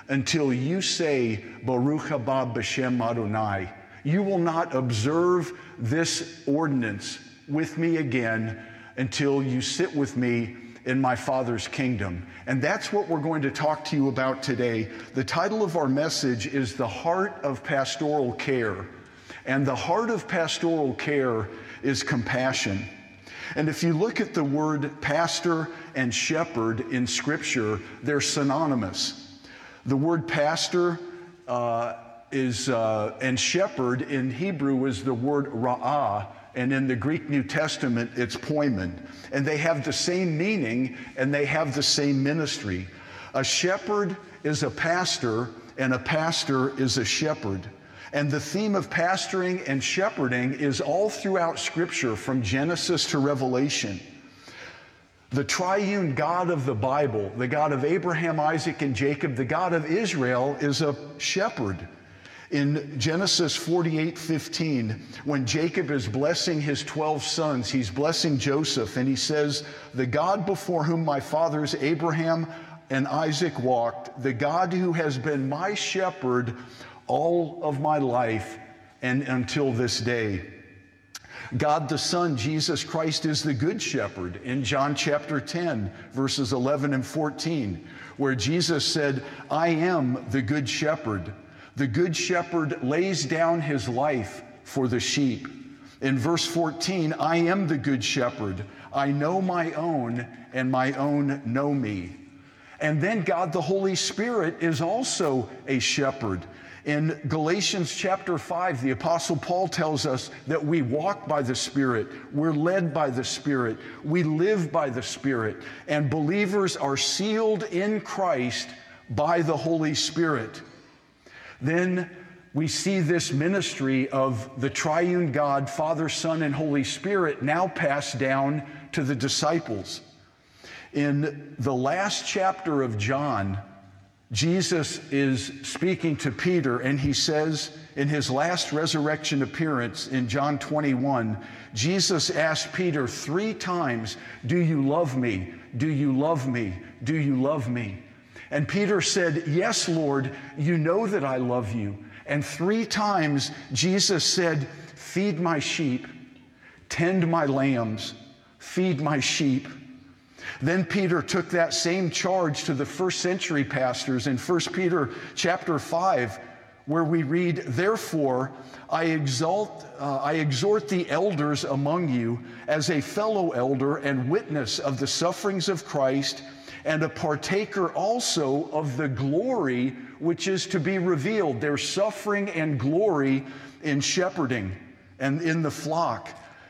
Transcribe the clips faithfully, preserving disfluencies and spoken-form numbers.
until you say, Baruch haba b'shem Adonai. You will not observe this ordinance with me again until you sit with me in my Father's kingdom. And that's what we're going to talk to you about today. The title of our message is The Heart of Pastoral Care. And the heart of pastoral care is compassion. And if you look at the word pastor and shepherd in Scripture, they're synonymous. The word pastor uh, is, uh, and shepherd in Hebrew is the word ra'ah, and in the Greek New Testament, it's poimen. And they have the same meaning, and they have the same ministry. A shepherd is a pastor, and a pastor is a shepherd. And the theme of pastoring and shepherding is all throughout Scripture, from Genesis to Revelation. The triune God of the Bible, the God of Abraham, Isaac, and Jacob, the God of Israel, is a shepherd. In Genesis forty-eight fifteen, when Jacob is blessing his twelve sons, he's blessing Joseph, and he says, "The God before whom my fathers Abraham and Isaac walked, the God who has been my shepherd all of my life and until this day." God the Son, Jesus Christ, is the Good Shepherd in John chapter ten, verses eleven and fourteen, where Jesus said, "I am the Good Shepherd. The Good Shepherd lays down his life for the sheep." In verse fourteen, "I am the Good Shepherd. I know my own, and my own know me." And then God the Holy Spirit is also a shepherd. In Galatians chapter five, the Apostle Paul tells us that we walk by the Spirit, we're led by the Spirit, we live by the Spirit, and believers are sealed in Christ by the Holy Spirit. Then we see this ministry of the triune God, Father, Son, and Holy Spirit now passed down to the disciples. In the last chapter of John, Jesus is speaking to Peter, and he says in his last resurrection appearance in John twenty-one, Jesus asked Peter three times, "Do you love me? Do you love me? Do you love me?" And Peter said, "Yes, Lord, you know that I love you." And three times Jesus said, "Feed my sheep, tend my lambs, feed my sheep." Then Peter took that same charge to the first century pastors in First Peter chapter five, where we read, "Therefore, I exalt, uh, I exhort the elders among you as a fellow elder and witness of the sufferings of Christ, and a partaker also of the glory which is to be revealed." There's suffering and glory in shepherding and in the flock.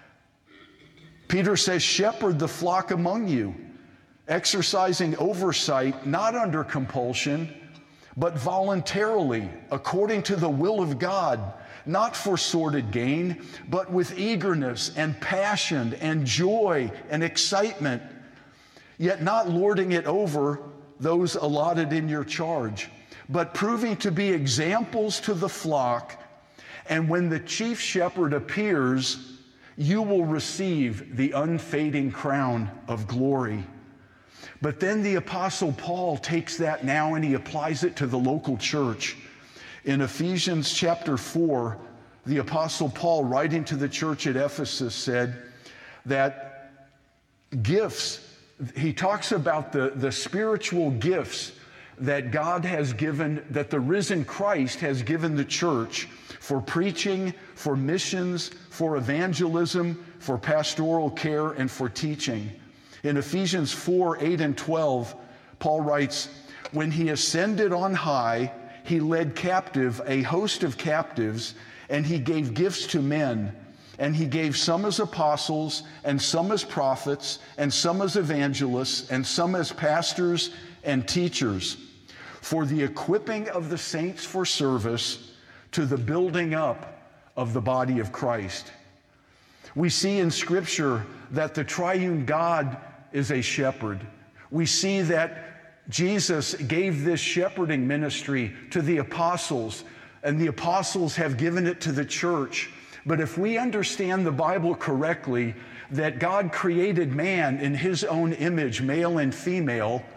Peter says, "Shepherd the flock among you, exercising oversight, not under compulsion, but voluntarily, according to the will of God, not for sordid gain, but with eagerness and passion and joy and excitement, yet not lording it over those allotted in your charge, but proving to be examples to the flock. And when the chief shepherd appears, you will receive the unfading crown of glory." But then the Apostle Paul takes that now and he applies it to the local church. In Ephesians chapter four, the Apostle Paul, writing to the church at Ephesus, said that gifts, he talks about the, the spiritual gifts that God has given, that the risen Christ has given the church for preaching, for missions, for evangelism, for pastoral care, and for teaching. In Ephesians four, eight, and twelve, Paul writes, "When he ascended on high, he led captive a host of captives, and he gave gifts to men. And he gave some as apostles, and some as prophets, and some as evangelists, and some as pastors and teachers, for the equipping of the saints for service, to the building up of the body of Christ." We see in Scripture that the triune God is a shepherd. We see that Jesus gave this shepherding ministry to the apostles, and the apostles have given it to the church. But if we understand the Bible correctly, that God created man in his own image, male and female,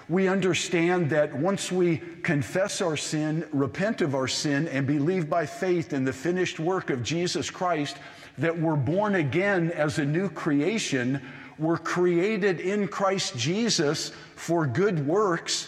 We understand that once we confess our sin, repent of our sin, and believe by faith in the finished work of Jesus Christ, that we're born again as a new creation. We're created in Christ Jesus for good works.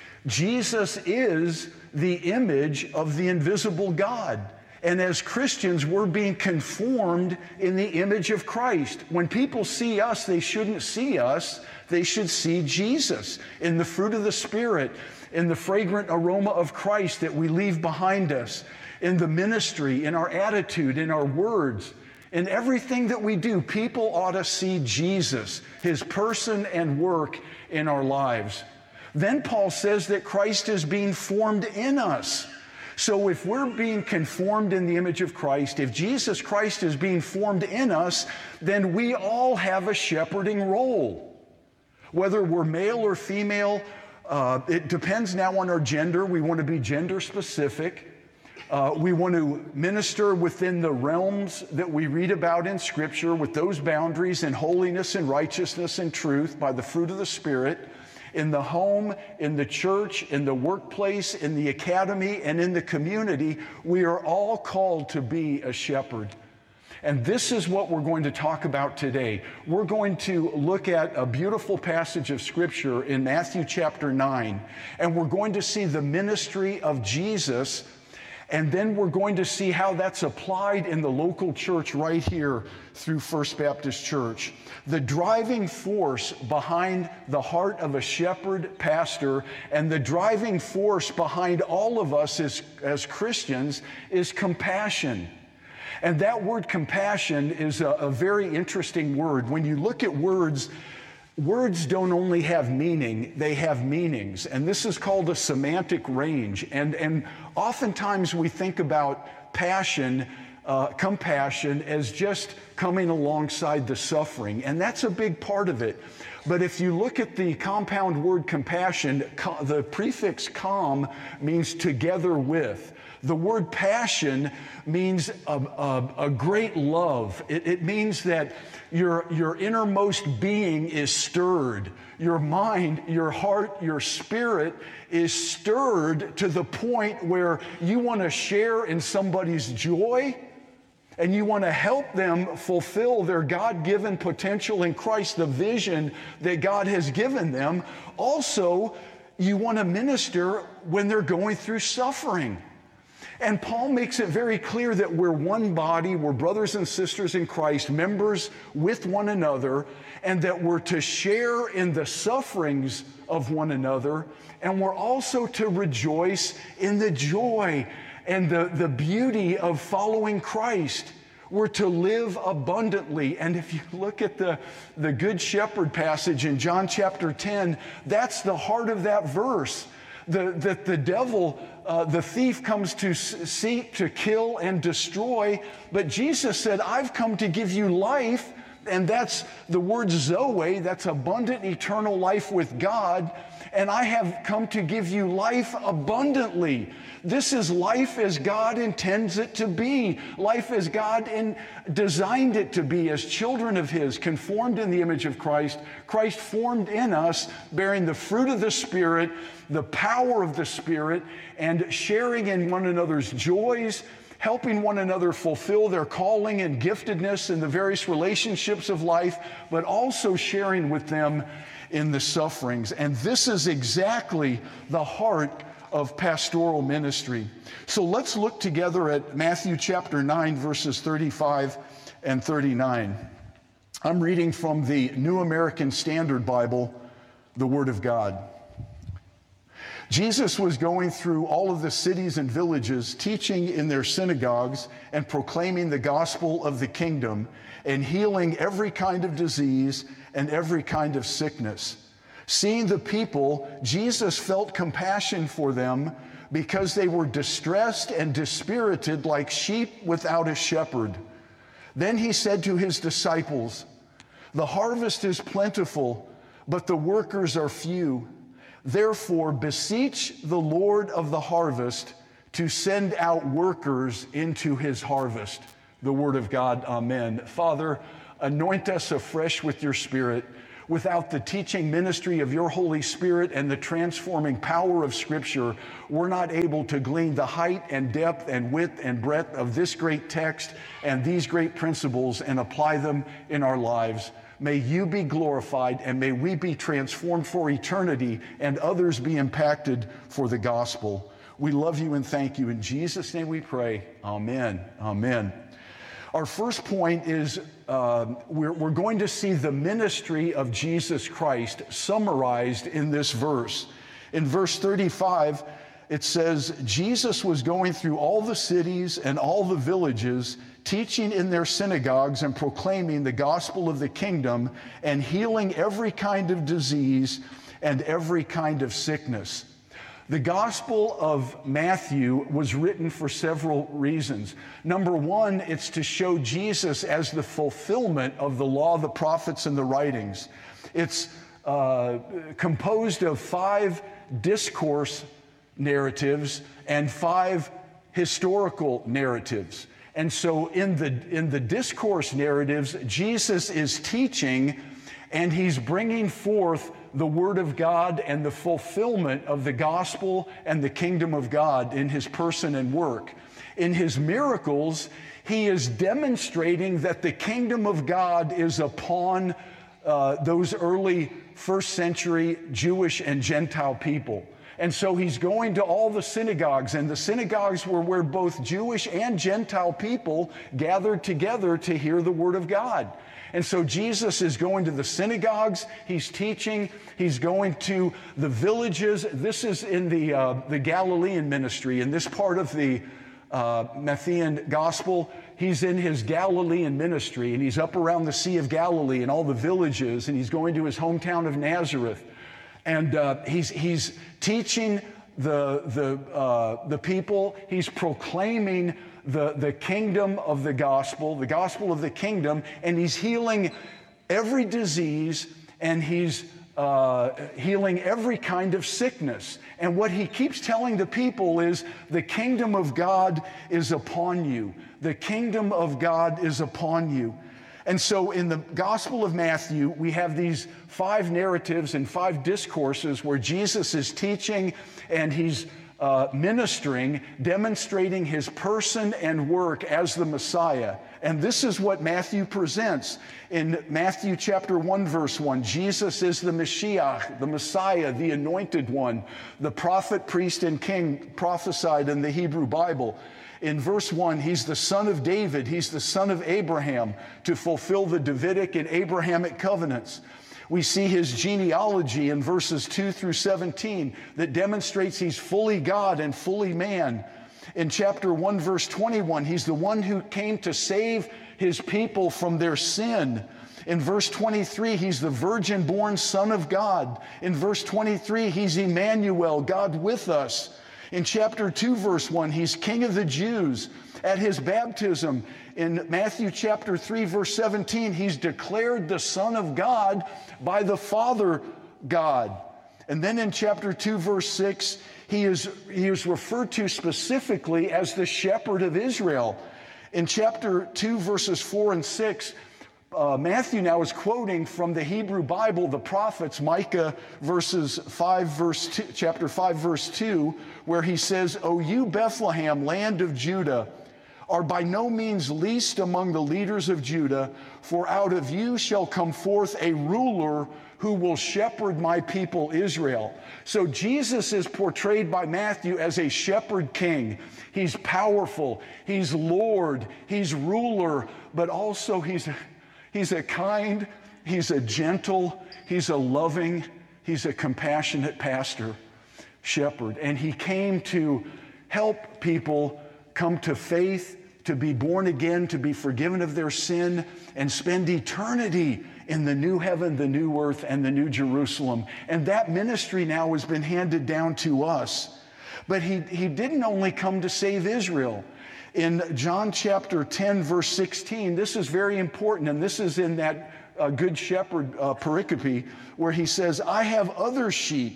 Jesus is the image of the invisible God. And as Christians, we're being conformed in the image of Christ. When people see us, they shouldn't see us. They should see Jesus in the fruit of the Spirit, in the fragrant aroma of Christ that we leave behind us, in the ministry, in our attitude, in our words. In everything that we do, people ought to see Jesus, his person and work in our lives. Then Paul says that Christ is being formed in us. So if we're being conformed in the image of Christ, if Jesus Christ is being formed in us, then we all have a shepherding role. Whether we're male or female, uh, it depends now on our gender. We want to be gender specific. Uh, we want to minister within the realms that we read about in Scripture, with those boundaries in holiness and righteousness and truth by the fruit of the Spirit. In the home, in the church, in the workplace, in the academy, and in the community, we are all called to be a shepherd. And this is what we're going to talk about today. We're going to look at a beautiful passage of Scripture in Matthew chapter nine, and we're going to see the ministry of Jesus. And then we're going to see how that's applied in the local church right here through First Baptist Church. The driving force behind the heart of a shepherd pastor and the driving force behind all of us as, as Christians is compassion. And that word compassion is a, a very interesting word. When you look at words, words don't only have meaning, they have meanings. And this is called a semantic range. And, and oftentimes we think about passion, uh, compassion, as just coming alongside the suffering. And that's a big part of it. But if you look at the compound word compassion, co- the prefix com means together with. The word passion means a, a, a great love. It, it means that your, your innermost being is stirred. Your mind, your heart, your spirit is stirred to the point where you want to share in somebody's joy and you want to help them fulfill their God-given potential in Christ, the vision that God has given them. Also, you want to minister when they're going through suffering. And Paul makes it very clear that we're one body, we're brothers and sisters in Christ, members with one another, and that we're to share in the sufferings of one another, and we're also to rejoice in the joy and the, the beauty of following Christ. We're to live abundantly. And if you look at the, the Good Shepherd passage in John chapter ten, that's the heart of that verse. The, that the devil, uh, the thief comes to seek, to kill, and destroy. But Jesus said, I've come to give you life. And that's the word Zoe, that's abundant eternal life with God. And I have come to give you life abundantly. This is life as God intends it to be. Life as God in, designed it to be as children of His, conformed in the image of Christ. Christ formed in us, bearing the fruit of the Spirit, the power of the Spirit, and sharing in one another's joys, helping one another fulfill their calling and giftedness in the various relationships of life, but also sharing with them in the sufferings. And this is exactly the heart of pastoral ministry. So let's look together at Matthew chapter nine, verses thirty-five and thirty-nine. I'm reading from the New American Standard Bible, the Word of God. Jesus was going through all of the cities and villages, teaching in their synagogues and proclaiming the gospel of the kingdom and healing every kind of disease and every kind of sickness. Seeing the people, Jesus felt compassion for them because they were distressed and dispirited like sheep without a shepherd. Then he said to his disciples, "The harvest is plentiful, but the workers are few. Therefore, beseech the Lord of the harvest to send out workers into his harvest." The word of God, amen. Father, anoint us afresh with your Spirit. Without the teaching ministry of your Holy Spirit and the transforming power of Scripture, we're not able to glean the height and depth and width and breadth of this great text and these great principles and apply them in our lives. May you be glorified, and may we be transformed for eternity and others be impacted for the gospel. We love you and thank you. In Jesus' name we pray. Amen. Amen. Our first point is uh, we're, we're going to see the ministry of Jesus Christ summarized in this verse. In verse thirty-five, it says, Jesus was going through all the cities and all the villages, teaching in their synagogues and proclaiming the gospel of the kingdom and healing every kind of disease and every kind of sickness. The Gospel of Matthew was written for several reasons. Number one, it's to show Jesus as the fulfillment of the law, the prophets, and the writings. It's uh, composed of five discourse narratives and five historical narratives. And so in the, in the discourse narratives, Jesus is teaching and he's bringing forth the Word of God and the fulfillment of the gospel and the kingdom of God in his person and work. In his miracles, he is demonstrating that the kingdom of God is upon uh, those early first century Jewish and Gentile people. And so he's going to all the synagogues, and the synagogues were where both Jewish and Gentile people gathered together to hear the Word of God. And so Jesus is going to the synagogues, he's teaching, he's going to the villages. This is in the, uh, the Galilean ministry. In this part of the uh, Matthean gospel, he's in his Galilean ministry, and he's up around the Sea of Galilee and all the villages, and he's going to his hometown of Nazareth. And uh, he's, he's teaching the, the, uh, the people, he's proclaiming the, the kingdom of the gospel, the gospel of the kingdom, and he's healing every disease, and he's uh, healing every kind of sickness. And what he keeps telling the people is, the kingdom of God is upon you. The kingdom of God is upon you. And so in the Gospel of Matthew, we have these five narratives and five discourses where Jesus is teaching and he's uh, ministering, demonstrating his person and work as the Messiah. And this is what Matthew presents. In Matthew chapter one, verse one, Jesus is the Mashiach, the Messiah, the anointed one, the prophet, priest, and king prophesied in the Hebrew Bible. In verse one, he's the son of David, he's the son of Abraham, to fulfill the Davidic and Abrahamic covenants. We see his genealogy in verses two through seventeen that demonstrates he's fully God and fully man. In chapter one, verse twenty-one, he's the one who came to save his people from their sin. In verse twenty-three, he's the virgin-born Son of God. In verse twenty-three, he's Emmanuel, God with us. In chapter two, verse one, he's King of the Jews. At his baptism, in Matthew chapter three, verse seventeen, he's declared the Son of God by the Father God. And then in chapter two, verse six, he is, he is referred to specifically as the shepherd of Israel. In chapter two, verses four and six, Uh, Matthew now is quoting from the Hebrew Bible, the prophets, Micah verses five, verse two, chapter five, verse two, where he says, "O you Bethlehem, land of Judah, are by no means least among the leaders of Judah, for out of you shall come forth a ruler who will shepherd my people Israel." So Jesus is portrayed by Matthew as a shepherd king. He's powerful, he's Lord, he's ruler, but also he's He's a kind, he's a gentle, he's a loving, he's a compassionate pastor, shepherd. And he came to help people come to faith, to be born again, to be forgiven of their sin, and spend eternity in the new heaven, the new earth, and the new Jerusalem. And that ministry now has been handed down to us. But he, he didn't only come to save Israel. In John chapter ten, verse sixteen, this is very important, and this is in that uh, Good Shepherd uh, pericope, where he says, "I have other sheep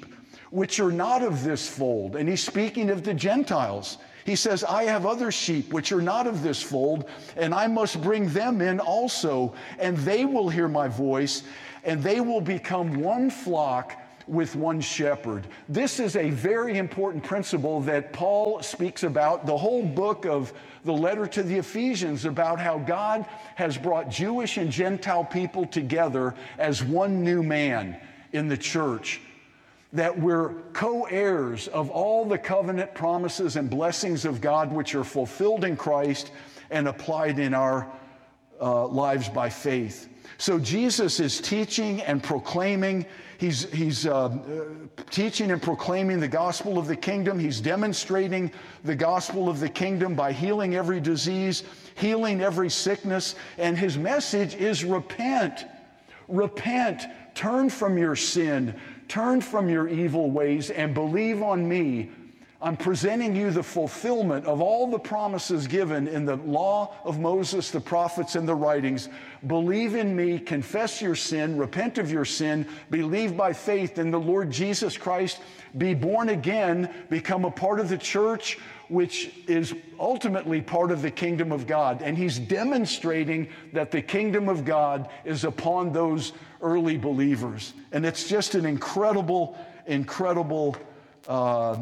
which are not of this fold. And he's speaking of the Gentiles. He says, I have other sheep which are not of this fold, and I must bring them in also, and they will hear my voice, and they will become one flock with one shepherd. This is a very important principle that Paul speaks about the whole book of the letter to the Ephesians, about how God has brought Jewish and Gentile people together as one new man in the church, that we're co-heirs of all the covenant promises and blessings of God which are fulfilled in Christ and applied in our uh, lives by faith. So Jesus is teaching and proclaiming. He's, he's uh, uh, teaching and proclaiming the gospel of the kingdom. He's demonstrating the gospel of the kingdom by healing every disease, healing every sickness. And his message is repent. Repent. Turn from your sin. Turn from your evil ways and believe on me. I'm presenting you the fulfillment of all the promises given in the law of Moses, the prophets, and the writings. Believe in me, confess your sin, repent of your sin, believe by faith in the Lord Jesus Christ, be born again, become a part of the church, which is ultimately part of the kingdom of God. And he's demonstrating that the kingdom of God is upon those early believers. And it's just an incredible, incredible uh,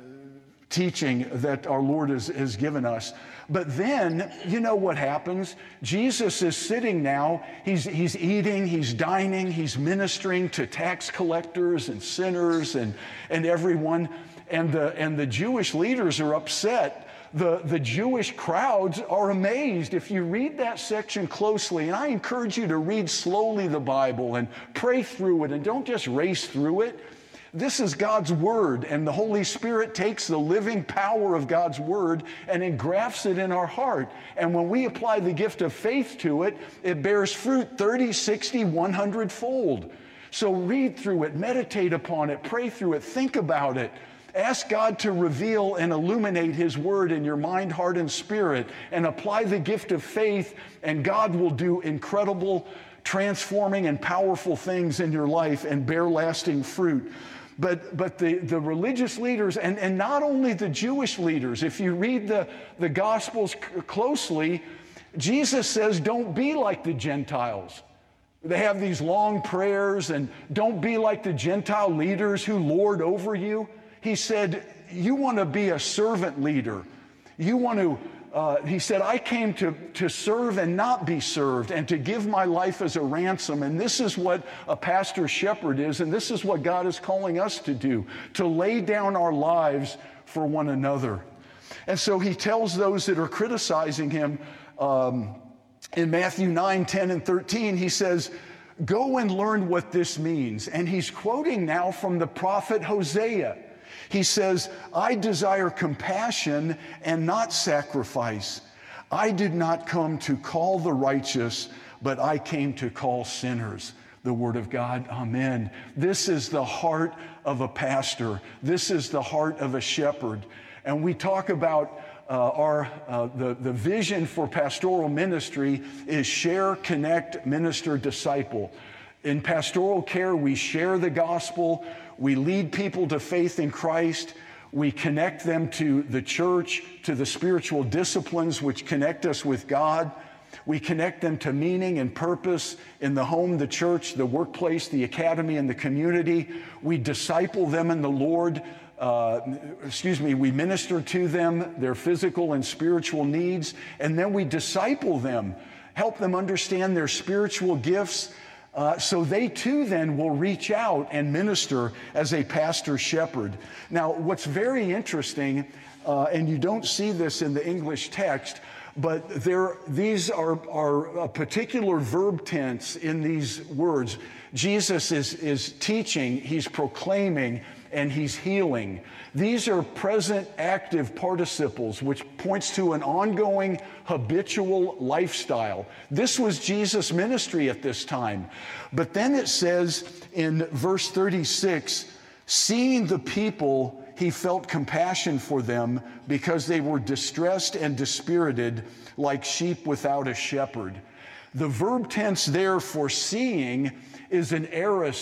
teaching that our Lord has, has given us. But then, you know what happens? Jesus is sitting now, he's, he's eating, he's dining, he's ministering to tax collectors and sinners and, and everyone. And the, and the Jewish leaders are upset. The, the Jewish crowds are amazed. If you read that section closely, and I encourage you to read slowly the Bible and pray through it, and don't just race through it. This is God's Word, and the Holy Spirit takes the living power of God's Word and engrafts it in our heart. And when we apply the gift of faith to it, it bears fruit thirty, sixty, one hundred fold. So read through it, meditate upon it, pray through it, think about it. Ask God to reveal and illuminate His Word in your mind, heart, and spirit, and apply the gift of faith, and God will do incredible, transforming, and powerful things in your life and bear lasting fruit. But, but the, the religious leaders, and, and not only the Jewish leaders, if you read the, the Gospels c- closely, Jesus says, don't be like the Gentiles. They have these long prayers, and don't be like the Gentile leaders who lord over you. He said, you want to be a servant leader. You want to, uh, he said, I came to, to serve and not be served, and to give my life as a ransom. And this is what a pastor shepherd is, and this is what God is calling us to do, to lay down our lives for one another. And so he tells those that are criticizing him um, in Matthew nine, ten, and thirteen, he says, go and learn what this means. And he's quoting now from the prophet Hosea. He says, I desire compassion and not sacrifice. I did not come to call the righteous, but I came to call sinners. The word of God, amen. This is the heart of a pastor. This is the heart of a shepherd. And we talk about uh, our uh, the, the vision for pastoral ministry is share, connect, minister, disciple. In pastoral care, we share the gospel. We lead people to faith in Christ. We connect them to the church, to the spiritual disciplines which connect us with God. We connect them to meaning and purpose in the home, the church, the workplace, the academy, and the community. We disciple them in the Lord. Uh, excuse me, we minister to them, their physical and spiritual needs, and then we disciple them, help them understand their spiritual gifts, Uh, so they too then will reach out and minister as a pastor shepherd. Now, what's very interesting, uh, and you don't see this in the English text, but there, these are, are a particular verb tense in these words. Jesus is, is teaching, he's proclaiming, and he's healing. These are present active participles, which points to an ongoing habitual lifestyle. This was Jesus' ministry at this time. But then it says in verse thirty-six, seeing the people, he felt compassion for them because they were distressed and dispirited like sheep without a shepherd. The verb tense there for seeing is an aorist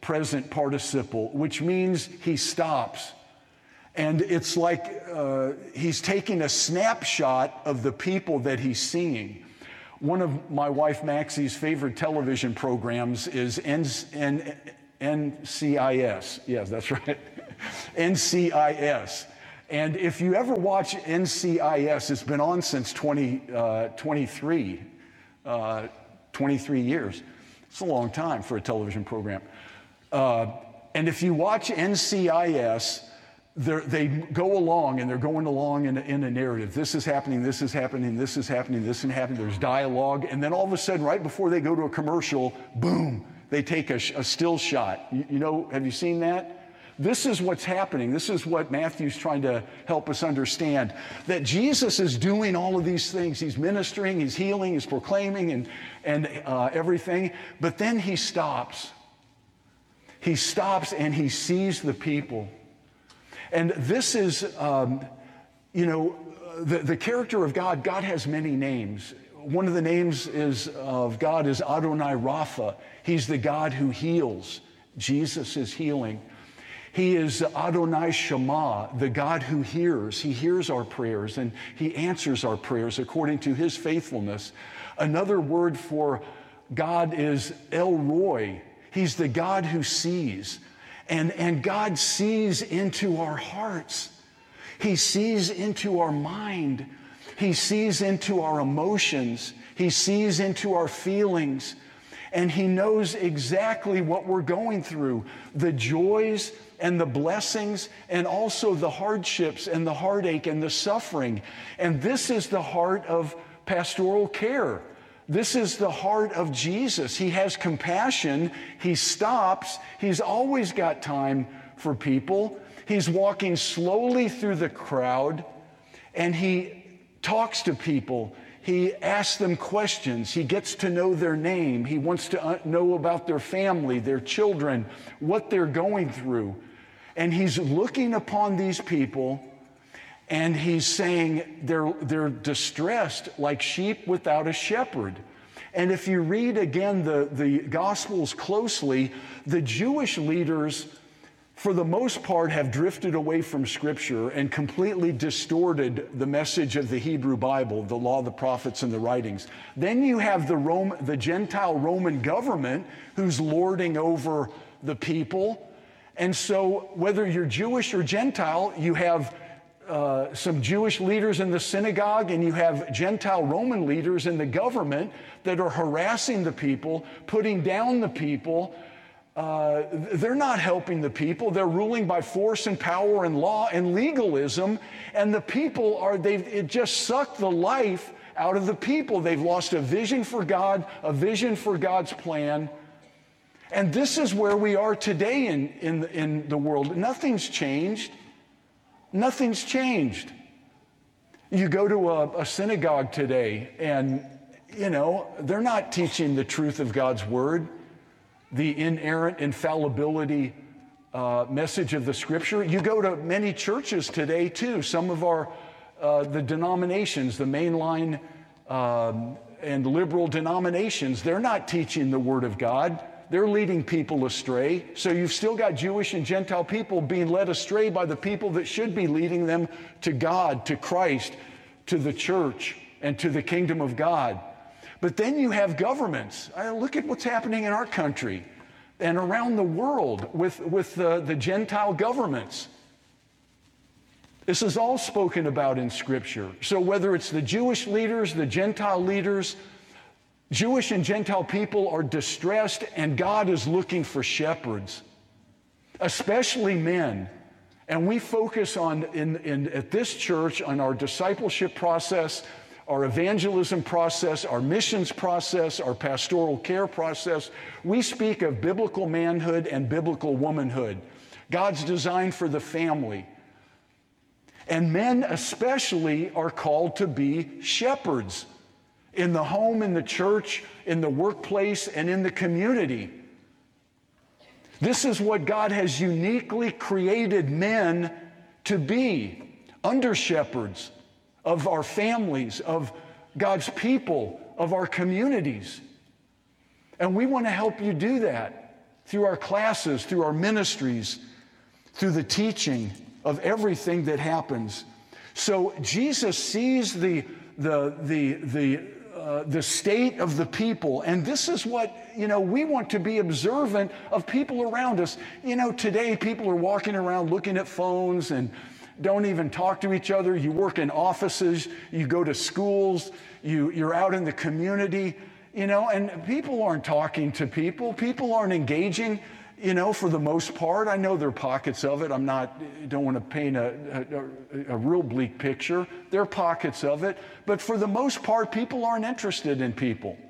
present participle, which means he stops. And it's like uh, he's taking a snapshot of the people that he's seeing. One of my wife Maxie's favorite television programs is N C I S. Yes, that's right. N C I S. And if you ever watch N C I S, it's been on since twenty twenty-three, uh, twenty-three years. It's a long time for a television program. Uh, and if you watch N C I S, they go along and they're going along in a, in a narrative. This is happening, this is happening, this is happening, this is happening. There's dialogue. And then all of a sudden, right before they go to a commercial, boom, they take a, a still shot. You, you know, have you seen that? This is what's happening. This is what Matthew's trying to help us understand, that Jesus is doing all of these things. He's ministering, he's healing, he's proclaiming, and, and uh, everything. But then he stops. He stops and he sees the people. And this is, um, you know, the, the character of God. God has many names. One of the names is of God is Adonai Rapha. He's the God who heals. Jesus is healing. He is Adonai Shema, the God who hears. He hears our prayers and he answers our prayers according to his faithfulness. Another word for God is El Roi. He's the God who sees. And, and God sees into our hearts. He sees into our mind. He sees into our emotions. He sees into our feelings. And he knows exactly what we're going through, the joys and the blessings, and also the hardships and the heartache and the suffering. And this is the heart of pastoral care. This is the heart of Jesus. He has compassion. He stops. He's always got time for people. He's walking slowly through the crowd, and he talks to people. He asks them questions. He gets to know their name. He wants to know about their family, their children, what they're going through. And he's looking upon these people, and he's saying they're, they're distressed like sheep without a shepherd. And if you read again the, the Gospels closely, the Jewish leaders, for the most part, have drifted away from Scripture and completely distorted the message of the Hebrew Bible, the law, the prophets, and the writings. Then you have the, Rome, the Gentile Roman government who's lording over the people. And so whether you're Jewish or Gentile, you have Uh, some Jewish leaders in the synagogue, and you have Gentile Roman leaders in the government that are harassing the people, putting down the people. Uh, they're not helping the people. They're ruling by force and power and law and legalism, and the people are, they've it just sucked the life out of the people. They've lost a vision for God, a vision for God's plan. And this is where we are today in, in, in the world. Nothing's changed. Nothing's changed. You go to a, a synagogue today and, you know, they're not teaching the truth of God's word, the inerrant infallibility uh, message of the Scripture. You go to many churches today, too. Some of our, uh, the denominations, the mainline um, and liberal denominations, they're not teaching the Word of God. They're leading people astray. So you've still got Jewish and Gentile people being led astray by the people that should be leading them to God, to Christ, to the church, and to the kingdom of God. But then you have governments. Uh, look at what's happening in our country and around the world with, with the, the Gentile governments. This is all spoken about in Scripture. So whether it's the Jewish leaders, the Gentile leaders, Jewish and Gentile people are distressed, and God is looking for shepherds, especially men. And we focus on, in, in, at this church, on our discipleship process, our evangelism process, our missions process, our pastoral care process. We speak of biblical manhood and biblical womanhood, God's design for the family. And men especially are called to be shepherds in the home, in the church, in the workplace, and in the community. This is what God has uniquely created men to be, under shepherds of our families, of God's people, of our communities. And we want to help you do that through our classes, through our ministries, through the teaching of everything that happens. So Jesus sees the, the, the, the, uh, the state of the people, and this is what, you know, we want to be observant of people around us. You know, today people are walking around looking at phones and don't even talk to each other. You work in offices, you go to schools, you, you're out in the community, you know, and people aren't talking to people. People aren't engaging, you know, for the most part. I know there are pockets of it. I'm not, don't want to paint a, a, a real bleak picture. There are pockets of it. But for the most part, people aren't interested in people.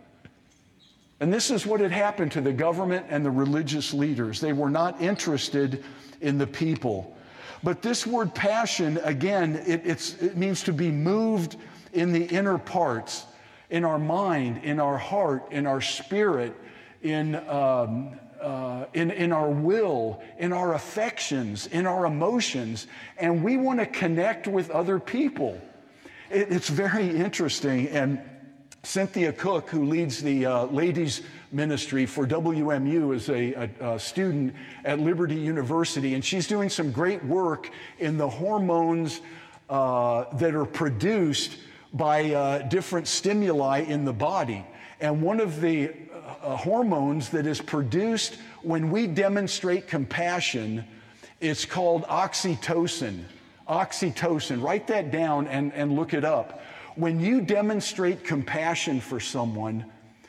And this is what had happened to the government and the religious leaders. They were not interested in the people. But this word passion, again, it, it's, it means to be moved in the inner parts, in our mind, in our heart, in our spirit, in, um, uh, in, in our will, in our affections, in our emotions. And we want to connect with other people. It, it's very interesting. And Cynthia Cook, who leads the uh, ladies ministry for W M U, is a, a, a student at Liberty University, and she's doing some great work in the hormones uh, that are produced by uh, different stimuli in the body. And one of the uh, hormones that is produced when we demonstrate compassion, it's called oxytocin. Oxytocin, write that down and, and look it up. When you demonstrate compassion for someone,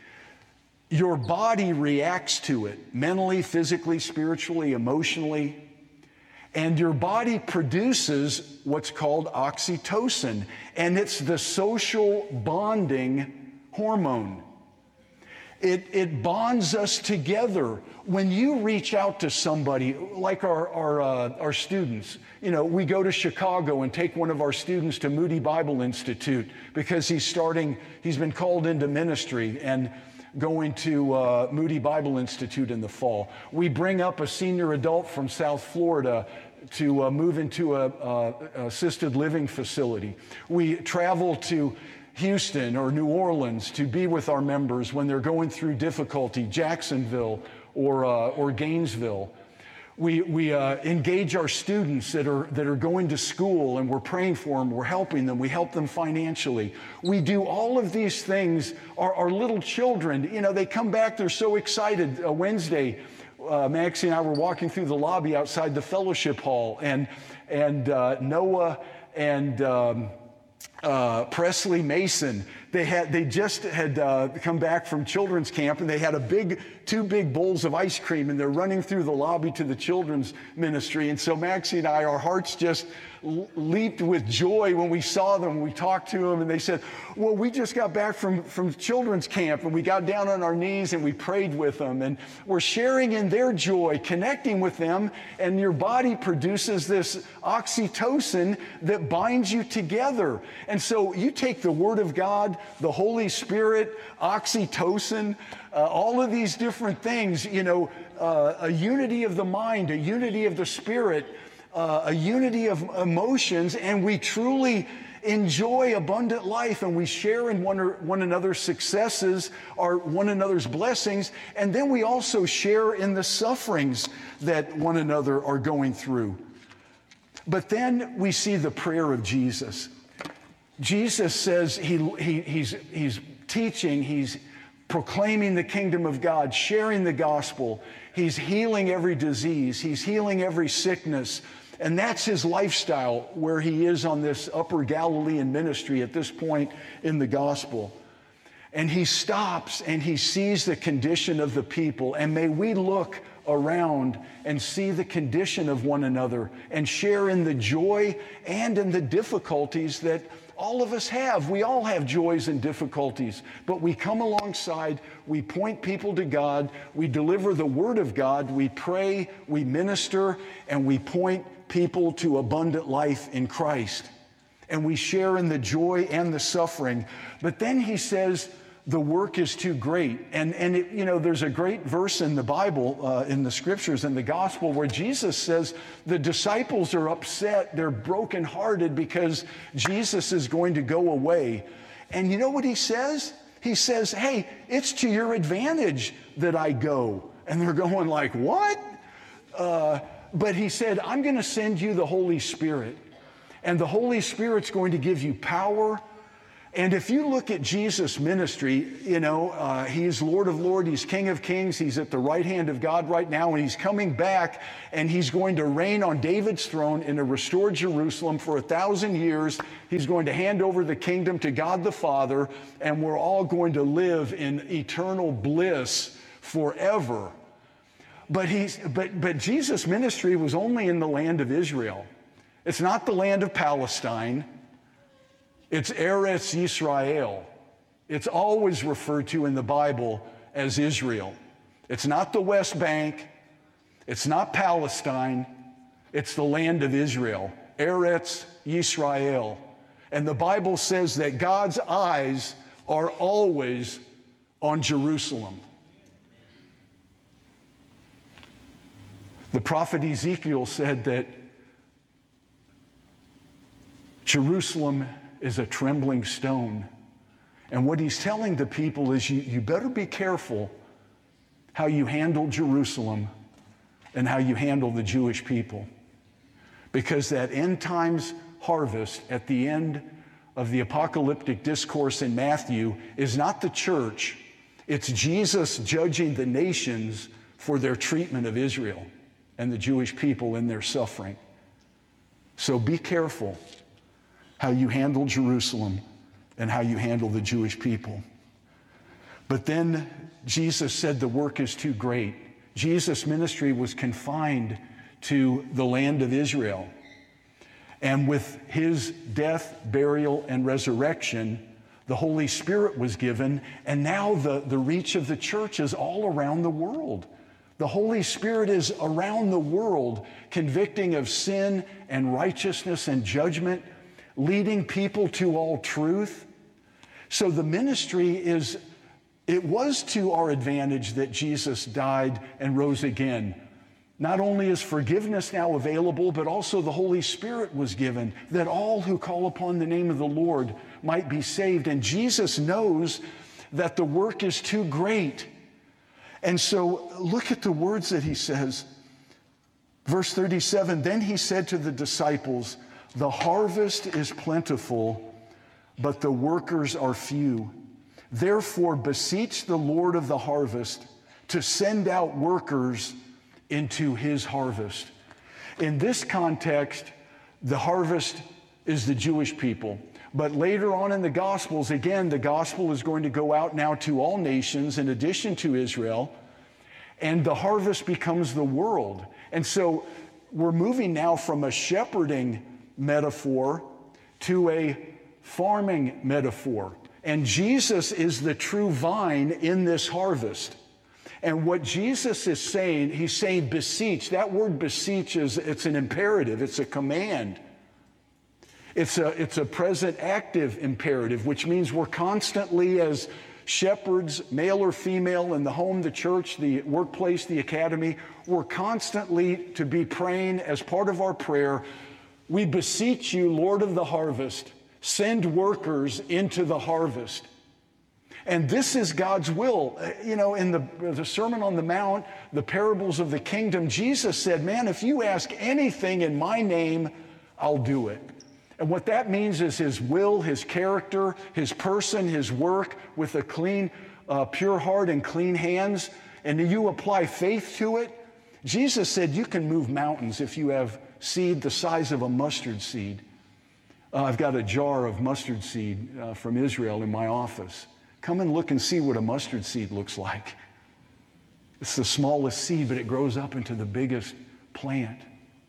your body reacts to it mentally, physically, spiritually, emotionally, and your body produces what's called oxytocin, and it's the social bonding hormone. It, it bonds us together. When you reach out to somebody, like our, our, uh, our students, you know, we go to Chicago and take one of our students to Moody Bible Institute because he's starting, he's been called into ministry and going to uh, Moody Bible Institute in the fall. We bring up a senior adult from South Florida to uh, move into a, a, a assisted living facility. We travel to Houston or New Orleans to be with our members when they're going through difficulty, Jacksonville or, uh, or Gainesville. We, we uh, engage our students that are, that are going to school, and we're praying for them, we're helping them, we help them financially. We do all of these things. Our, our little children, you know, they come back, they're so excited. Uh, Wednesday, uh, Maxie and I were walking through the lobby outside the fellowship hall, and, and uh, Noah and um, Uh, Presley Mason, they had they just had uh, come back from children's camp, and they had a big two big bowls of ice cream, and they're running through the lobby to the children's ministry. And so Maxie and I, our hearts just leaped with joy when we saw them. We talked to them, and they said, well, we just got back from, from children's camp, and we got down on our knees and we prayed with them, and we're sharing in their joy, connecting with them, and your body produces this oxytocin that binds you together. And so you take the Word of God, the Holy Spirit, oxytocin, uh, all of these different things, you know, uh, a unity of the mind, a unity of the spirit, uh, a unity of emotions, and we truly enjoy abundant life, and we share in one, one another's successes, or one another's blessings, and then we also share in the sufferings that one another are going through. But then we see the prayer of Jesus. Jesus says he, he, he's, he's teaching, he's proclaiming the kingdom of God, sharing the gospel. He's healing every disease. He's healing every sickness. And that's his lifestyle where he is on this upper Galilean ministry at this point in the gospel. And he stops and he sees the condition of the people. And may we look around and see the condition of one another and share in the joy and in the difficulties that all of us have. We all have joys and difficulties, but we come alongside, we point people to God, we deliver the Word of God, we pray, we minister, and we point people to abundant life in Christ. And we share in the joy and the suffering. But then he says, the work is too great. And, and it, you know, there's a great verse in the Bible, uh, in the scriptures, in the gospel, where Jesus says the disciples are upset, they're brokenhearted because Jesus is going to go away. And you know what he says? He says, hey, it's to your advantage that I go. And they're going like, what? Uh, but he said, I'm going to send you the Holy Spirit. And the Holy Spirit's going to give you power. And if you look at Jesus' ministry, you know, uh, he's Lord of Lords, he's King of Kings, he's at the right hand of God right now, and he's coming back, and he's going to reign on David's throne in a restored Jerusalem for a thousand years. He's going to hand over the kingdom to God the Father, and we're all going to live in eternal bliss forever. But he's, but, but Jesus' ministry was only in the land of Israel. It's not the land of Palestine. It's Eretz Yisrael. It's always referred to in the Bible as Israel. It's not the West Bank. It's not Palestine. It's the land of Israel. Eretz Yisrael. And the Bible says that God's eyes are always on Jerusalem. The prophet Ezekiel said that Jerusalem is a trembling stone. And what he's telling the people is you, you better be careful how you handle Jerusalem and how you handle the Jewish people. Because that end times harvest at the end of the apocalyptic discourse in Matthew is not the church, it's Jesus judging the nations for their treatment of Israel and the Jewish people in their suffering. So be careful how you handle Jerusalem and how you handle the Jewish people. But then Jesus said the work is too great. Jesus' ministry was confined to the land of Israel. And with his death, burial, and resurrection, the Holy Spirit was given, and now the, the reach of the church is all around the world. The Holy Spirit is around the world, convicting of sin and righteousness and judgment, leading people to all truth. So the ministry is, it was to our advantage that Jesus died and rose again. Not only is forgiveness now available, but also the Holy Spirit was given, that all who call upon the name of the Lord might be saved. And Jesus knows that the work is too great. And so look at the words that he says. Verse thirty-seven, then he said to the disciples, the harvest is plentiful, but the workers are few. Therefore, beseech the Lord of the harvest to send out workers into his harvest. In this context, the harvest is the Jewish people. But later on in the Gospels, again, the gospel is going to go out now to all nations in addition to Israel, and the harvest becomes the world. And so we're moving now from a shepherding metaphor to a farming metaphor. And Jesus is the true vine in this harvest. And what Jesus is saying, he's saying beseech. That word beseech is, it's an imperative, it's a command. It's a, it's a present active imperative, which means we're constantly as shepherds, male or female, in the home, the church, the workplace, the academy, we're constantly to be praying as part of our prayer, we beseech you, Lord of the harvest, send workers into the harvest. And this is God's will. You know, in the, the Sermon on the Mount, the parables of the kingdom, Jesus said, man, if you ask anything in my name, I'll do it. And what that means is his will, his character, his person, his work with a clean, uh, pure heart and clean hands. And you apply faith to it. Jesus said you can move mountains if you have seed the size of a mustard seed. Uh, I've got a jar of mustard seed uh, from Israel in my office. Come and look and see what a mustard seed looks like. It's the smallest seed, but it grows up into the biggest plant.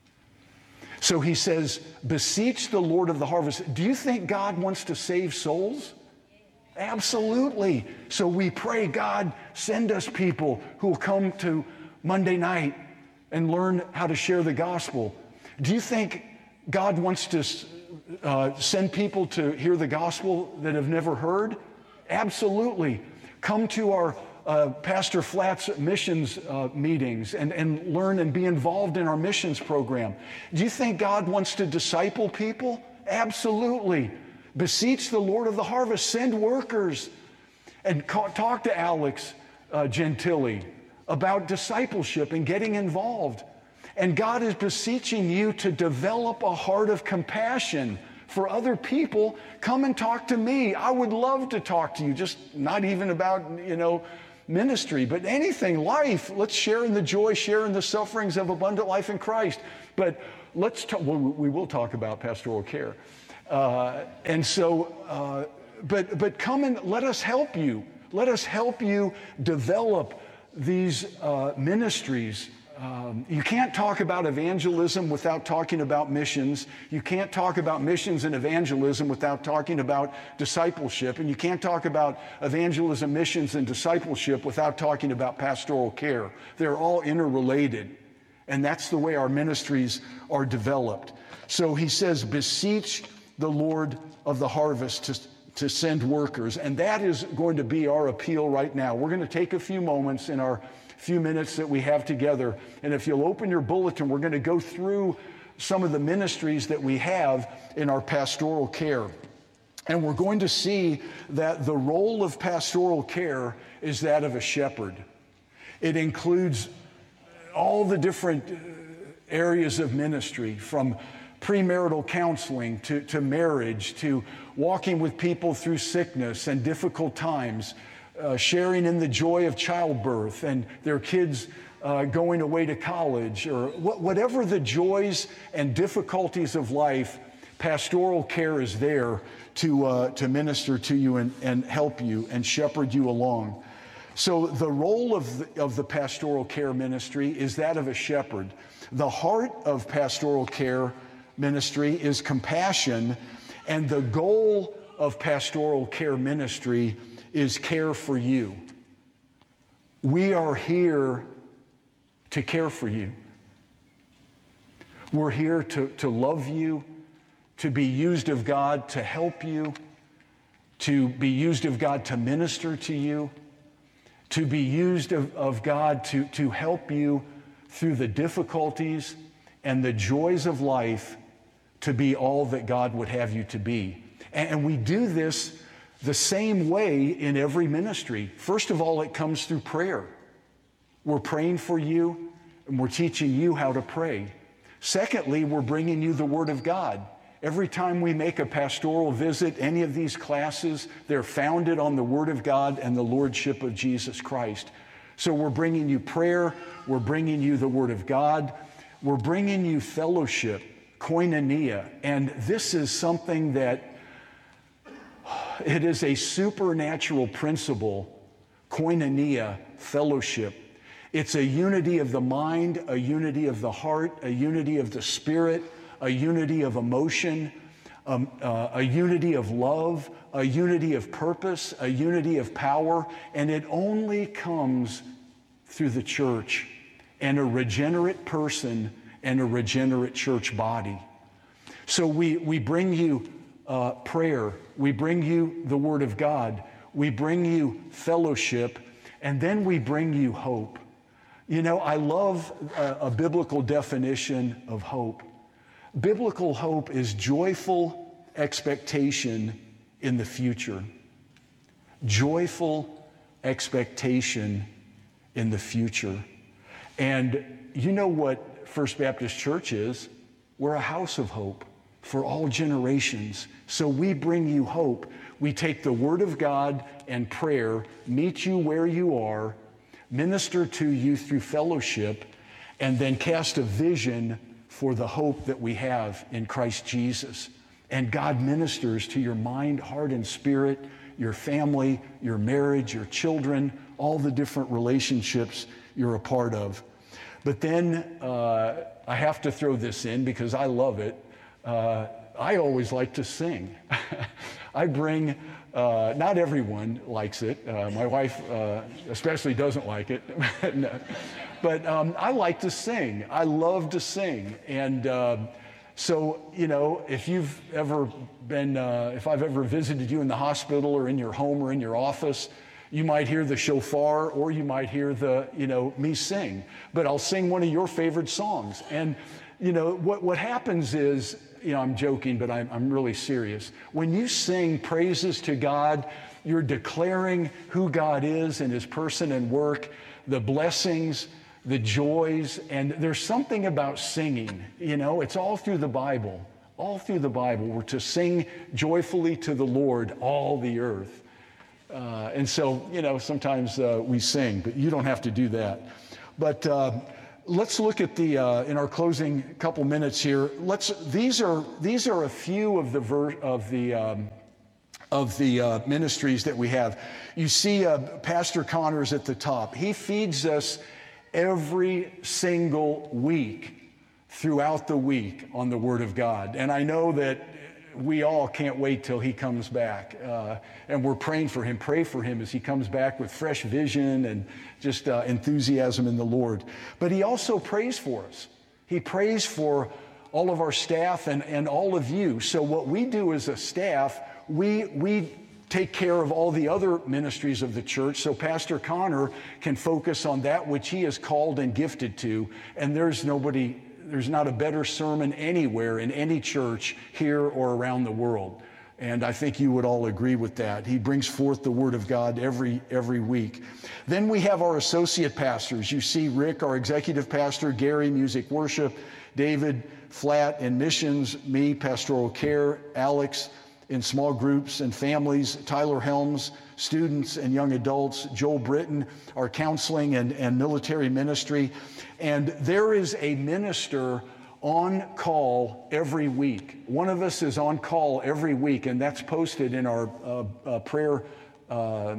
So he says, beseech the Lord of the harvest. Do you think God wants to save souls? Absolutely. So we pray, God, send us people who will come to Monday night and learn how to share the gospel. Do you think God wants to uh, send people to hear the gospel that have never heard? Absolutely. Come to our uh, Pastor Flatt's missions uh, meetings and, and learn and be involved in our missions program. Do you think God wants to disciple people? Absolutely. Beseech the Lord of the harvest. Send workers. And ca- talk to Alex uh, Gentili. about discipleship and getting involved. And God is beseeching you to develop a heart of compassion for other people. Come and talk to me. I would love to talk to you, just not even about, you know, ministry, but anything, life. Let's share in the joy, share in the sufferings of abundant life in Christ. But let's talk, well, we will talk about pastoral care. Uh, and so, uh, but, but come and let us help you. Let us help you develop these uh, ministries. Um, you can't talk about evangelism without talking about missions. You can't talk about missions and evangelism without talking about discipleship. And you can't talk about evangelism, missions, and discipleship without talking about pastoral care. They're all interrelated. And that's the way our ministries are developed. So he says, beseech the Lord of the harvest to to send workers. And that is going to be our appeal right now. We're going to take a few moments in our few minutes that we have together. And if you'll open your bulletin, we're going to go through some of the ministries that we have in our pastoral care. And we're going to see that the role of pastoral care is that of a shepherd. It includes all the different areas of ministry, from premarital counseling to, to marriage, to walking with people through sickness and difficult times, uh, sharing in the joy of childbirth and their kids uh, going away to college, or wh- whatever the joys and difficulties of life, pastoral care is there to, uh, to minister to you and, and help you and shepherd you along. So the role of the, of the pastoral care ministry is that of a shepherd. The heart of pastoral care ministry is compassion, and the goal of pastoral care ministry is care for you. We are here to care for you. We're here to, to love you, to be used of God to help you, to be used of God to minister to you, to be used of, of God to, to help you through the difficulties and the joys of life, to be all that God would have you to be. And we do this the same way in every ministry. First of all, it comes through prayer. We're praying for you, and we're teaching you how to pray. Secondly, we're bringing you the Word of God. Every time we make a pastoral visit, any of these classes, they're founded on the Word of God and the Lordship of Jesus Christ. So we're bringing you prayer, we're bringing you the Word of God, we're bringing you fellowship, koinonia, and this is something that, it is a supernatural principle, koinonia, fellowship. It's a unity of the mind, a unity of the heart, a unity of the spirit, a unity of emotion, um, uh, a unity of love, a unity of purpose, a unity of power, and it only comes through the church and a regenerate person and a regenerate church body. So we, we bring you uh, prayer, we bring you the Word of God, we bring you fellowship, and then we bring you hope. You know, I love a, a biblical definition of hope. Biblical hope is joyful expectation in the future. Joyful expectation in the future. And you know what First Baptist Church is? We're a house of hope for all generations. So we bring you hope. We take the Word of God and prayer, meet you where you are, minister to you through fellowship, and then cast a vision for the hope that we have in Christ Jesus. And God ministers to your mind, heart, and spirit, your family, your marriage, your children, all the different relationships you're a part of. But then uh, I have to throw this in because I love it. Uh, I always like to sing. I bring, uh, not everyone likes it. Uh, my wife uh, especially doesn't like it. No. But um, I like to sing. I love to sing. And uh, so, you know, if you've ever been, uh, if I've ever visited you in the hospital or in your home or in your office, you might hear the shofar or you might hear the, you know, me sing. But I'll sing one of your favorite songs. And, you know, what, what happens is you know, I'm joking, but I'm, I'm really serious. When you sing praises to God, you're declaring who God is and his person and work, the blessings, the joys, and there's something about singing, you know, it's all through the Bible, all through the Bible. We're to sing joyfully to the Lord, all the earth. Uh, and so, you know, sometimes uh, we sing, but you don't have to do that. But uh, let's look at the, uh, in our closing couple minutes here, let's, these are, these are a few of the, ver- of the, um, of the uh, ministries that we have. You see uh, Pastor Connors at the top. He feeds us every single week throughout the week on the Word of God. And I know that we all can't wait till he comes back. Uh, and we're praying for him. Pray for him as he comes back with fresh vision and just uh, enthusiasm in the Lord. But he also prays for us. He prays for all of our staff and, and all of you. So what we do as a staff, we we take care of all the other ministries of the church so Pastor Connor can focus on that which he is called and gifted to. And there's nobody, there's not a better sermon anywhere in any church here or around the world. And I think you would all agree with that. He brings forth the Word of God every every week. Then we have our associate pastors. You see Rick, our executive pastor, Gary, music worship, David, Flat and missions, me, pastoral care, Alex, in small groups and families, Tyler Helms, students and young adults, Joel Britton, our counseling and, and military ministry. And there is a minister on call every week. One of us is on call every week, and that's posted in our uh, uh, prayer uh,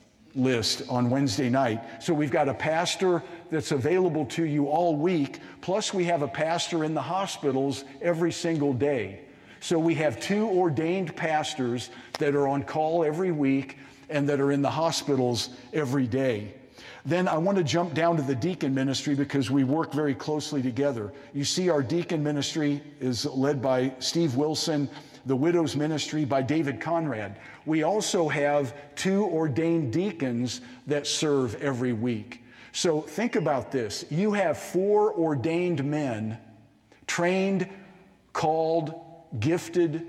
list on Wednesday night. So we've got a pastor that's available to you all week, plus we have a pastor in the hospitals every single day. So we have two ordained pastors that are on call every week and that are in the hospitals every day. Then I want to jump down to the deacon ministry because we work very closely together. You see our deacon ministry is led by Steve Wilson, the widows ministry by David Conrad. We also have two ordained deacons that serve every week. So think about this. You have four ordained men, trained, called, gifted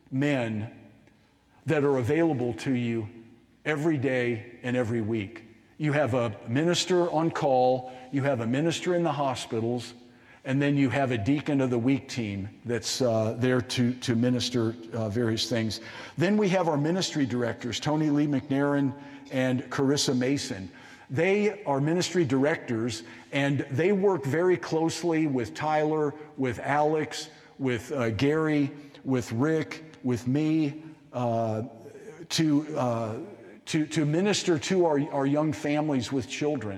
men that are available to you every day and every week. You have a minister on call, you have a minister in the hospitals, and then you have a deacon of the week team that's uh, there to, to minister uh, various things. Then we have our ministry directors, Tony Lee McNairn and Carissa Mason. They are ministry directors, and they work very closely with Tyler, with Alex, with uh, Gary, with Rick, with me, uh, to, uh, to, to minister to our, our young families with children.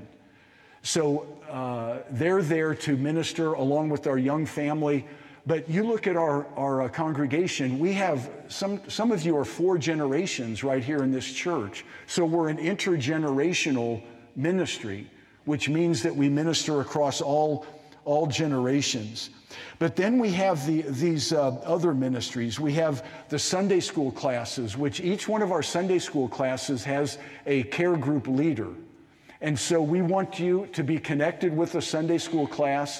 So uh, they're there to minister along with our young family. But you look at our, our uh, congregation, we have, some, some of you are four generations right here in this church. So we're an intergenerational ministry, which means that we minister across all, all generations. But then we have the, these uh, other ministries. We have the Sunday school classes, which each one of our Sunday school classes has a care group leader. And so we want you to be connected with a Sunday school class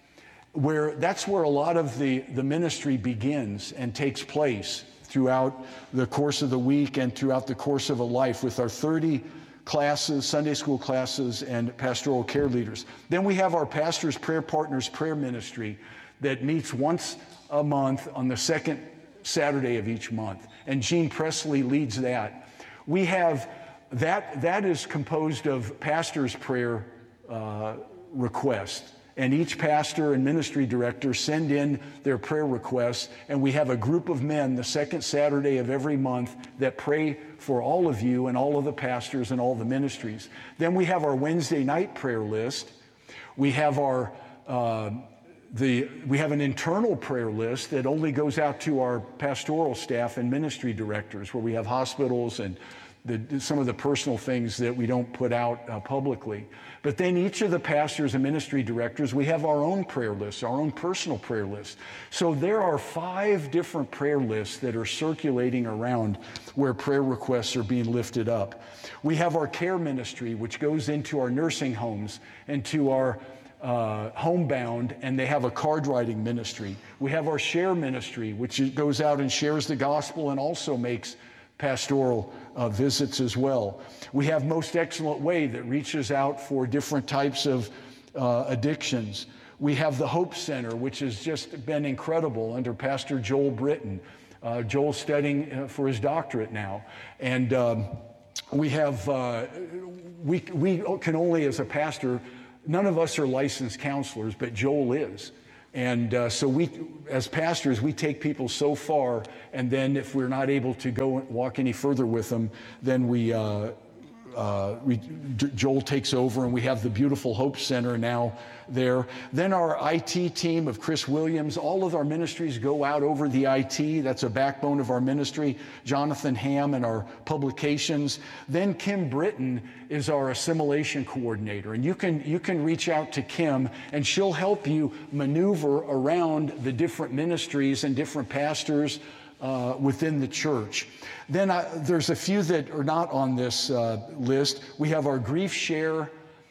where that's where a lot of the, the ministry begins and takes place throughout the course of the week and throughout the course of a life with our thirty classes, Sunday school classes, and pastoral care leaders. Then we have our Pastors Prayer Partners prayer ministry that meets once a month on the second Saturday of each month. And Gene Presley leads that. We have That, that is composed of pastor's prayer uh, requests. And each pastor and ministry director send in their prayer requests. And we have a group of men the second Saturday of every month that pray for all of you and all of the pastors and all the ministries. Then we have our Wednesday night prayer list. We have our uh, the we have an internal prayer list that only goes out to our pastoral staff and ministry directors, where we have hospitals and The, some of the personal things that we don't put out uh, publicly. But then each of the pastors and ministry directors, we have our own prayer lists, our own personal prayer list. So there are five different prayer lists that are circulating around where prayer requests are being lifted up. We have our care ministry, which goes into our nursing homes and to our uh, Homebound, and they have a card writing ministry. We have our Share ministry, which goes out and shares the gospel and also makes pastoral uh, visits as well. We have Most Excellent Way that reaches out for different types of uh, addictions. We have the Hope Center, which has just been incredible under Pastor Joel Britton. Uh, Joel's studying uh, for his doctorate now. And um, we have, uh, we, we can only, as a pastor, none of us are licensed counselors, but Joel is. And uh, so we, as pastors, we take people so far, and then if we're not able to go and walk any further with them, then we, uh, uh, we Joel takes over, and we have the beautiful Hope Center now there. Then our I T team of Chris Williams, all of our ministries go out over the I T. That's a backbone of our ministry. Jonathan Ham and our publications. Then Kim Britton is our assimilation coordinator. And you can, you can reach out to Kim, and she'll help you maneuver around the different ministries and different pastors uh, within the church. Then I, there's a few that are not on this uh, list. We have our Grief Share,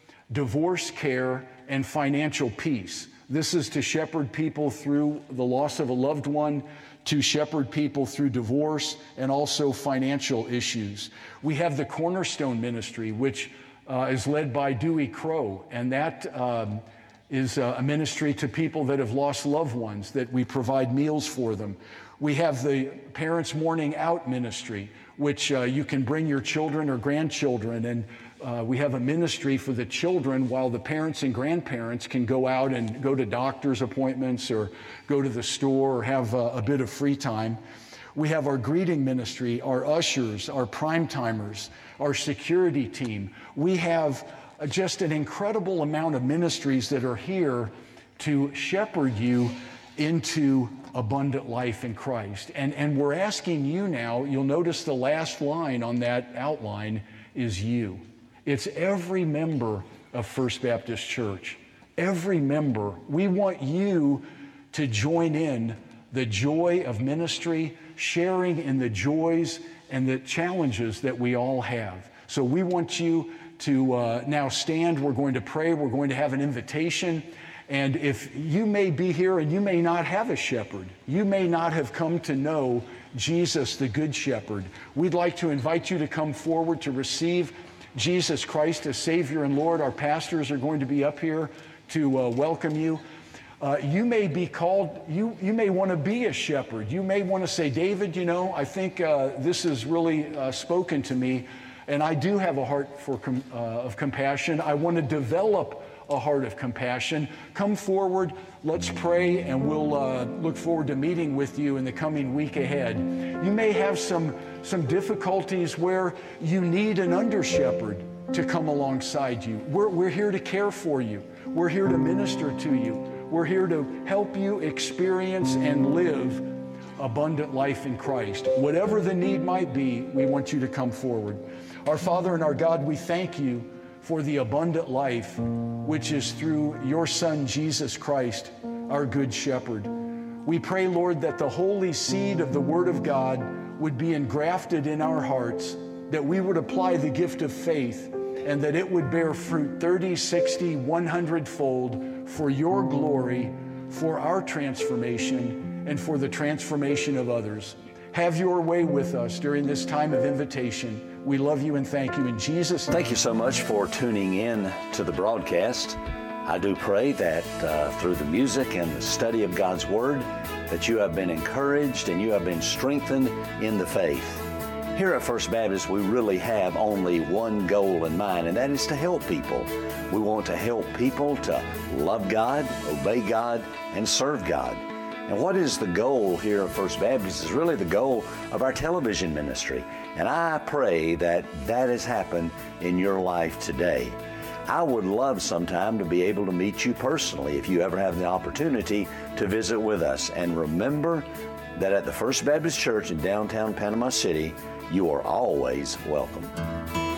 Divorce Care, and Financial Peace. This is to shepherd people through the loss of a loved one, to shepherd people through divorce, and also financial issues. We have the Cornerstone Ministry, which uh, is led by Dewey Crow, and that um, is uh, a ministry to people that have lost loved ones, that we provide meals for them. We have the Parents Mourning Out Ministry, which uh, you can bring your children or grandchildren, and uh, we have a ministry for the children while the parents and grandparents can go out and go to doctor's appointments or go to the store or have uh, a bit of free time. We have our greeting ministry, our ushers, our prime timers, our security team. We have uh, just an incredible amount of ministries that are here to shepherd you into abundant life in Christ. And, and we're asking you now, you'll notice the last line on that outline is you. It's every member of First Baptist Church. Every member. We want you to join in the joy of ministry, sharing in the joys and the challenges that we all have. So we want you to uh, now stand. We're going to pray. We're going to have an invitation. And if you may be here and you may not have a shepherd, you may not have come to know Jesus, the Good Shepherd, we'd like to invite you to come forward to receive Jesus Christ as Savior and Lord. Our pastors are going to be up here to uh, welcome you. Uh, you may be called, you, you may want to be a shepherd. You may want to say, David, you know, I think uh, this has really uh, spoken to me, and I do have a heart for com- uh, of compassion. I want to develop a heart of compassion. Come forward, let's pray, and we'll uh, look forward to meeting with you in the coming week ahead. You may have some, some difficulties where you need an under-shepherd to come alongside you. We're, we're here to care for you. We're here to minister to you. We're here to help you experience and live abundant life in Christ. Whatever the need might be, we want you to come forward. Our Father and our God, we thank you for the abundant life which is through your Son, Jesus Christ, our Good Shepherd. We pray, Lord, that the holy seed of the Word of God would be engrafted in our hearts, that we would apply the gift of faith, and that it would bear fruit thirty, sixty, one hundred fold for your glory, for our transformation, and for the transformation of others. Have your way with us during this time of invitation. We love you and thank you in Jesus' name. Thank you so much for tuning in to the broadcast. I do pray that uh, through the music and the study of God's Word, that you have been encouraged and you have been strengthened in the faith. Here at First Baptist, we really have only one goal in mind, and that is to help people. We want to help people to love God, obey God, and serve God. And what is the goal here at First Baptist is really the goal of our television ministry. And I pray that that has happened in your life today. I would love sometime to be able to meet you personally if you ever have the opportunity to visit with us. And remember that at the First Baptist Church in downtown Panama City, you are always welcome.